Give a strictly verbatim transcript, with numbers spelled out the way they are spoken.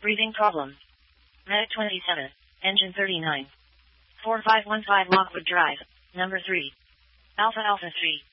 Breathing problem. Medic twenty-seven. Engine thirty-nine. four five one five Lockwood Drive. Number three. Alpha Alpha three.